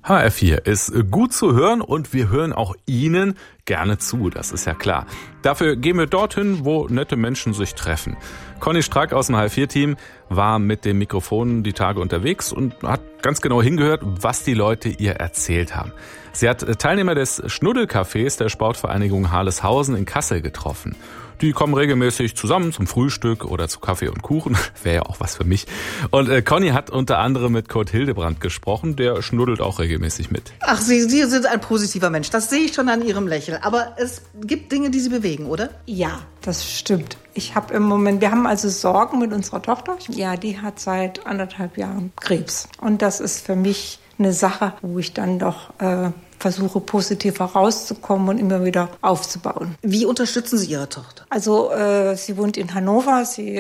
HR4 ist gut zu hören und wir hören auch Ihnen gerne zu, das ist ja klar. Dafür gehen wir dorthin, wo nette Menschen sich treffen. Conny Strack aus dem HR4-Team war mit dem Mikrofon die Tage unterwegs und hat ganz genau hingehört, was die Leute ihr erzählt haben. Sie hat Teilnehmer des Schnuddelcafés der Sportvereinigung Harleshausen in Kassel getroffen. Die kommen regelmäßig zusammen zum Frühstück oder zu Kaffee und Kuchen. Wäre ja auch was für mich. Und Conny hat unter anderem mit Kurt Hildebrand gesprochen. Der schnuddelt auch regelmäßig mit. Ach, Sie sind ein positiver Mensch. Das sehe ich schon an Ihrem Lächeln. Aber es gibt Dinge, die Sie bewegen, oder? Ja, das stimmt. Wir haben also Sorgen mit unserer Tochter. Ja, die hat seit 1,5 Jahren Krebs. Und das ist für mich eine Sache, wo ich dann doch versuche, positiv herauszukommen und immer wieder aufzubauen. Wie unterstützen Sie Ihre Tochter? Also sie wohnt in Hannover.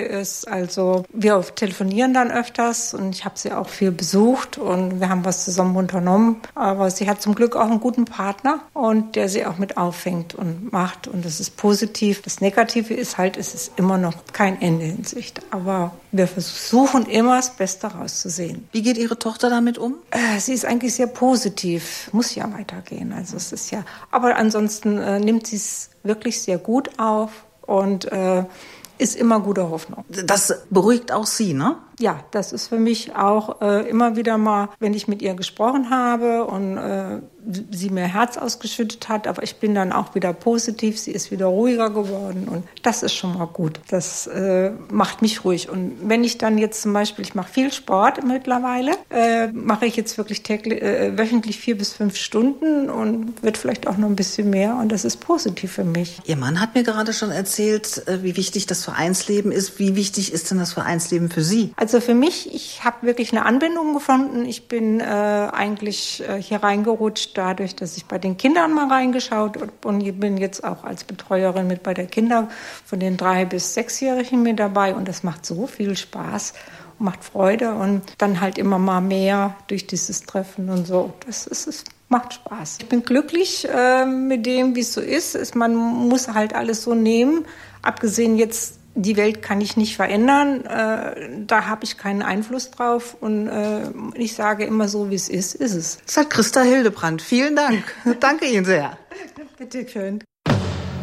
Wir telefonieren dann öfters und ich habe sie auch viel besucht und wir haben was zusammen unternommen. Aber sie hat zum Glück auch einen guten Partner und der sie auch mit auffängt und macht und das ist positiv. Das Negative ist halt, es ist immer noch kein Ende in Sicht. Aber wir versuchen immer das Beste rauszusehen. Wie geht Ihre Tochter damit um? Sie ist eigentlich sehr positiv, muss ja weitergehen. Also es ist ja, aber ansonsten nimmt sie es wirklich sehr gut auf und ist immer guter Hoffnung. Das beruhigt auch Sie, ne? Ja, das ist für mich auch immer wieder mal, wenn ich mit ihr gesprochen habe und sie mir Herz ausgeschüttet hat, aber ich bin dann auch wieder positiv, sie ist wieder ruhiger geworden und das ist schon mal gut. Das macht mich ruhig. Und wenn ich dann jetzt zum Beispiel, ich mache viel Sport mittlerweile, mache ich jetzt wirklich wöchentlich 4 bis 5 Stunden und wird vielleicht auch noch ein bisschen mehr und das ist positiv für mich. Ihr Mann hat mir gerade schon erzählt, wie wichtig das Vereinsleben ist. Wie wichtig ist denn das Vereinsleben für Sie? Also für mich, ich habe wirklich eine Anbindung gefunden. Ich bin eigentlich hier reingerutscht dadurch, dass ich bei den Kindern mal reingeschaut habe und bin jetzt auch als Betreuerin mit bei der Kinder von den 3- bis 6-Jährigen mit dabei und das macht so viel Spaß und macht Freude und dann halt immer mal mehr durch dieses Treffen und so. Es macht Spaß. Ich bin glücklich mit dem, wie es so ist. Man muss halt alles so nehmen, abgesehen jetzt, die Welt kann ich nicht verändern, da habe ich keinen Einfluss drauf und ich sage immer so, wie es ist, ist es. Das hat Christa Hildebrand. Vielen Dank. Danke Ihnen sehr. Bitte schön.